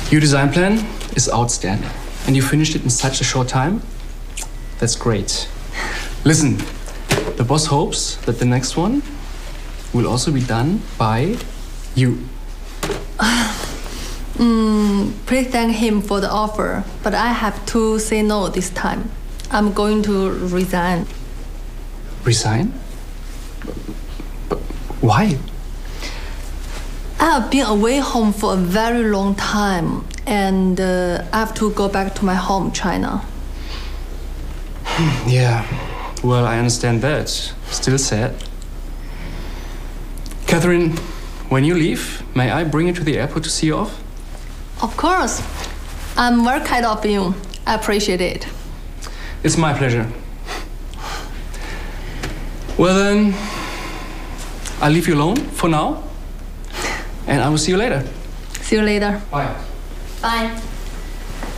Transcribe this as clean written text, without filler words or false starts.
Your design plan is outstanding, and you finished it in such a short time. That's great. Listen, the boss hopes that the next one will also be done by you. Please thank him for the offer, but I have to say no this time. I'm going to resign. Resign? But why? I have been away home for a very long time, and I have to go back to my home, China. Yeah, well, I understand that. Still sad. Catherine, when you leave, may I bring you to the airport to see you off? Of course. I'm very kind of you. I appreciate it. It's my pleasure. Well then, I'll leave you alone for now. And I will see you later. See you later. Bye. Bye.